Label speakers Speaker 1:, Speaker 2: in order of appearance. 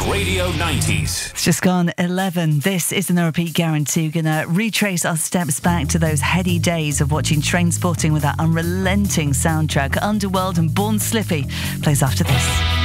Speaker 1: Radio 90s.
Speaker 2: It's just gone 11. This is the No Repeat guarantee. We're going to retrace our steps back to those heady days of watching Trainspotting with that unrelenting soundtrack. Underworld and Born Slippy plays after this.